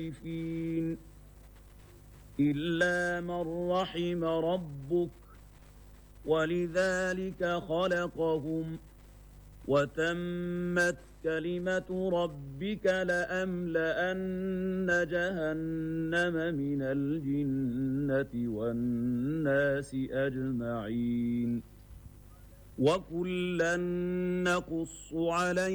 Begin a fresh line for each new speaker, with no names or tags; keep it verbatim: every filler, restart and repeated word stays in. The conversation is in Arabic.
إلا من رحم ربك ولذلك خلقهم وتمت كلمة ربك لأملأن جهنم من الجنة والناس أجمعين وكلا نقص عليك